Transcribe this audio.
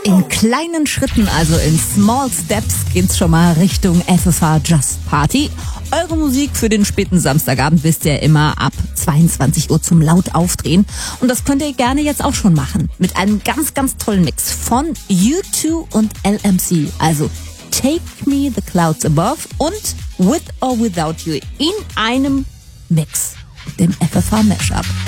In kleinen Schritten, also in Small Steps, geht's schon mal Richtung FFH Just Party. Eure Musik für den späten Samstagabend wisst ihr immer ab 22 Uhr zum laut aufdrehen. Und das könnt ihr gerne jetzt auch schon machen. Mit einem ganz, ganz tollen Mix von U2 und LMC. Also Take Me the Clouds Above und With or Without You in einem Mix. Dem FFH Mashup.